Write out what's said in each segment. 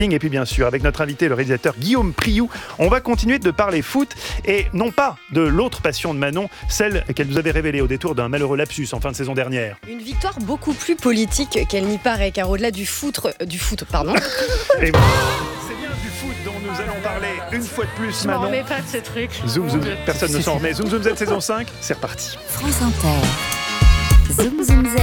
Et puis bien sûr, avec notre invité, le réalisateur Guillaume Priou, on va continuer de parler foot et non pas de l'autre passion de Manon, celle qu'elle nous avait révélée au détour d'un malheureux lapsus en fin de saison dernière. Une victoire beaucoup plus politique qu'elle n'y paraît, car au-delà du foot, pardon. Et voilà, c'est bien du foot dont nous allons parler une fois de plus, Manon. Je m'en remets pas de ce truc. Zoom, personne ne s'en remet. Zoom Z saison 5, c'est reparti. France Inter. Zoom Z.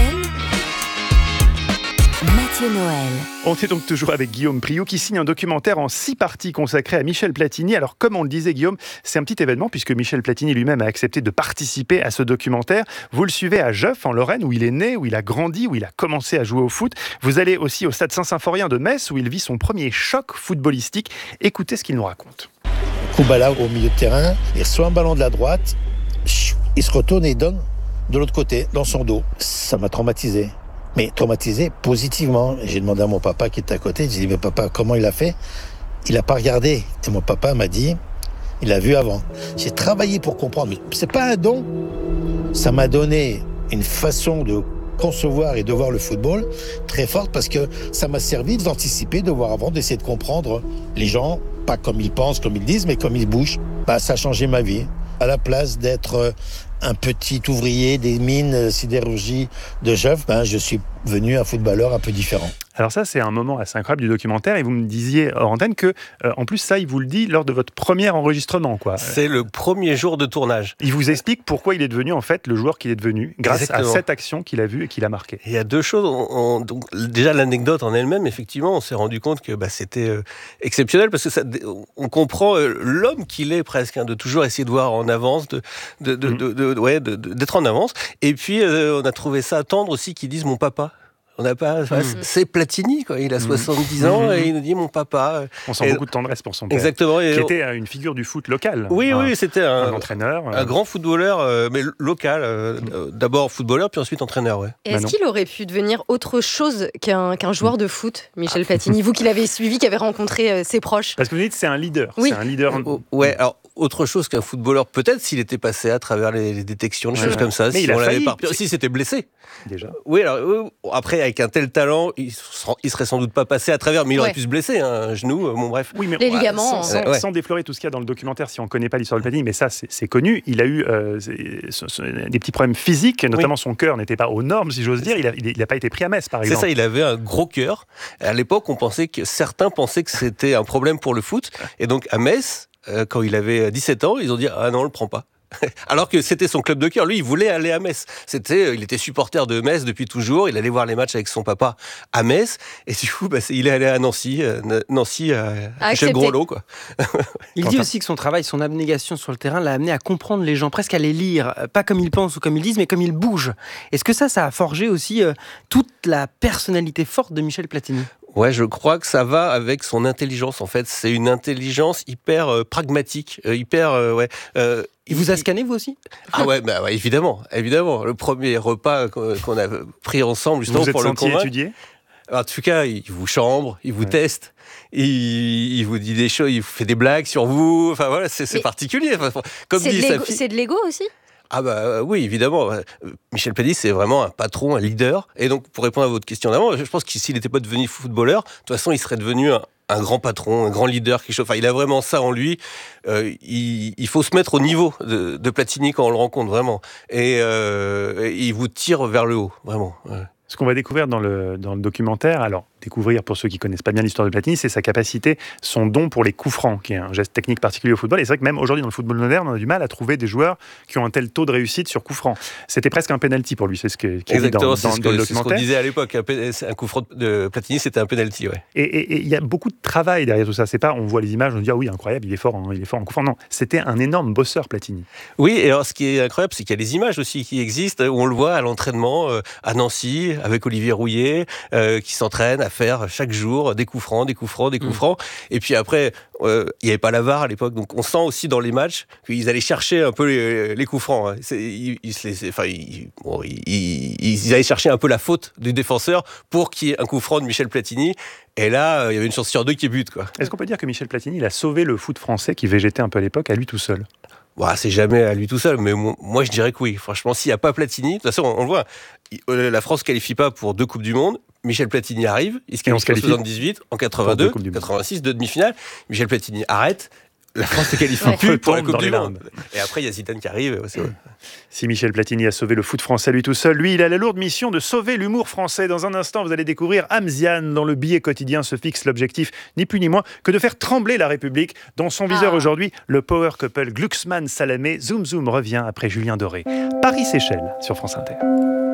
Mathieu Noël. On est donc toujours avec Guillaume Priou qui signe un documentaire en 6 parties consacré à Michel Platini. Alors comme on le disait Guillaume, c'est un petit événement puisque Michel Platini lui-même a accepté de participer à ce documentaire. Vous le suivez à Jeuf en Lorraine où il est né, où il a grandi, où il a commencé à jouer au foot. Vous allez aussi au stade Saint-Symphorien de Metz où il vit son premier choc footballistique. Écoutez ce qu'il nous raconte. Koubala au milieu de terrain, il reçoit un ballon de la droite, il se retourne et il donne de l'autre côté, dans son dos. Ça m'a traumatisé. Mais traumatisé positivement. J'ai demandé à mon papa qui était à côté, j'ai dit mais papa, comment il a fait? Il n'a pas regardé. Et mon papa m'a dit, il a vu avant. J'ai travaillé pour comprendre, mais c'est pas un don. Ça m'a donné une façon de concevoir et de voir le football très forte parce que ça m'a servi d'anticiper, de voir avant, d'essayer de comprendre les gens, pas comme ils pensent, comme ils disent, mais comme ils bougent. Ça a changé ma vie. À la place d'être un petit ouvrier des mines sidérurgie de Jeuf, je suis devenu un footballeur un peu différent. Alors ça, c'est un moment assez incroyable du documentaire et vous me disiez hors antenne que, en plus, ça, il vous le dit lors de votre premier enregistrement, quoi. C'est le premier jour de tournage. Il vous explique pourquoi il est devenu, en fait, le joueur qu'il est devenu, grâce Exactement. À cette action qu'il a vue et qu'il a marquée. Il y a deux choses. Donc, déjà, l'anecdote en elle-même, effectivement, on s'est rendu compte que c'était exceptionnel parce que on comprend l'homme qu'il est presque, de toujours essayer de voir en avance, d'être en avance. Et puis, on a trouvé ça tendre aussi qu'ils disent « mon papa ». On n'a pas, c'est Platini, quoi. Il a 70 ans et il nous dit mon papa. On sent beaucoup de tendresse pour son père. Exactement. Qui était une figure du foot local. Oui, c'était un entraîneur. Un grand footballeur, mais local. D'abord footballeur, puis ensuite entraîneur. Ouais. Et est-ce qu'il aurait pu devenir autre chose qu'un joueur de foot, Michel Platini, vous qui l'avez suivi, qui avez rencontré ses proches? Parce que vous dites c'est un leader. Oui. C'est un leader. Ouais, alors autre chose qu'un footballeur, peut-être s'il était passé à travers les détections, des choses comme ça. Mais il a failli. Si c'était blessé. Déjà. Oui, alors après, avec un tel talent, il serait sans doute pas passé à travers, mais il aurait pu se blesser, un genou, bref. Oui, mais les ligaments. Sans déflorer tout ce qu'il y a dans le documentaire, si on ne connaît pas l'histoire de Platini, mais ça, c'est connu. Il a eu des petits problèmes physiques, notamment son cœur n'était pas aux normes, si j'ose dire. Il n'a pas été pris à Metz, par exemple. C'est ça, il avait un gros cœur. À l'époque, certains pensaient que c'était un problème pour le foot. Et donc, à Metz, quand il avait 17 ans, ils ont dit « Ah non, on le prend pas ». Alors que c'était son club de cœur. Lui, il voulait aller à Metz. Il était supporter de Metz depuis toujours. Il allait voir les matchs avec son papa à Metz. Et du coup, il est allé à Nancy chez le gros lot, quoi. Il dit aussi que son travail, son abnégation sur le terrain l'a amené à comprendre les gens, presque à les lire. Pas comme ils pensent ou comme ils disent, mais comme ils bougent. Est-ce que ça a forgé aussi toute la personnalité forte de Michel Platini ? Ouais, je crois que ça va avec son intelligence, en fait. C'est une intelligence hyper pragmatique, Il vous a scanné, vous aussi ? Ah ouais, évidemment. Le premier repas qu'on a pris ensemble, justement, pour le convaincre. Étudié ? En tout cas, il vous chambre, il vous teste, il vous dit des choses, il vous fait des blagues sur vous. Enfin voilà, c'est particulier. Comme dit sa fille. C'est de l'ego aussi ? Ah oui, évidemment. Michel Platini, c'est vraiment un patron, un leader. Et donc, pour répondre à votre question d'avant, je pense que s'il n'était pas devenu footballeur, de toute façon, il serait devenu un grand patron, un grand leader, quelque chose. Enfin, il a vraiment ça en lui. Il faut se mettre au niveau de Platini quand on le rencontre, vraiment. Et il vous tire vers le haut, vraiment. Ouais. Ce qu'on va découvrir dans le documentaire, alors découvrir pour ceux qui connaissent pas bien l'histoire de Platini, c'est sa capacité, son don pour les coups francs, qui est un geste technique particulier au football. Et c'est vrai que même aujourd'hui dans le football moderne, on a du mal à trouver des joueurs qui ont un tel taux de réussite sur coups francs. C'était presque un penalty pour lui, c'est ce qui est dit dans le documentaire. C'est ce qu'on disait à l'époque, un coup franc de Platini, c'était un penalty, ouais. Et il y a beaucoup de travail derrière tout ça. C'est pas, on voit les images, on dit ah oui, incroyable, il est fort en coup franc. Non, c'était un énorme bosseur Platini. Oui, et alors ce qui est incroyable, c'est qu'il y a des images aussi qui existent où on le voit à l'entraînement à Nancy avec Olivier Rouillet qui s'entraîne à faire chaque jour des coups francs. Et puis après, il n'y avait pas la VAR à l'époque, donc on sent aussi dans les matchs qu'ils allaient chercher un peu les coups francs. Ils allaient chercher un peu la faute du défenseur pour qu'il y ait un coup franc de Michel Platini. Et là, il y avait une chance sur deux qui bute, quoi. Est-ce qu'on peut dire que Michel Platini, il a sauvé le foot français qui végétait un peu à l'époque à lui tout seul ? C'est jamais à lui tout seul, mais moi je dirais que oui. Franchement, s'il n'y a pas Platini, de toute façon on le voit, la France ne qualifie pas pour 2 Coupes du Monde, Michel Platini arrive, il se Et on se qualifie en qualifie 78, en 82, Coupe du Monde. 86, 2 demi-finales. Michel Platini arrête. La France ne qualifie plus pour la Retombe Coupe dans du les Monde. limbes. Et après, il y a Zidane qui arrive. Si Michel Platini a sauvé le foot français lui tout seul, lui, il a la lourde mission de sauver l'humour français. Dans un instant, vous allez découvrir Hamziane. Dans le billet quotidien se fixe l'objectif, ni plus ni moins, que de faire trembler la République. Dans son viseur aujourd'hui, le power couple Glucksmann-Salamé. Zoom Zoom revient après Julien Doré. Paris-Seychelles sur France Inter.